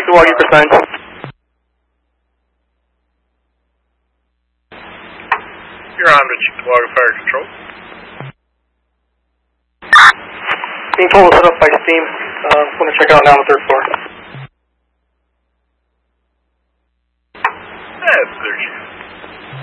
Chickawaga for signs. You're on to Chickawaga Fire Control. Being told to set up by Steam. Want to check it out now on the 3rd floor.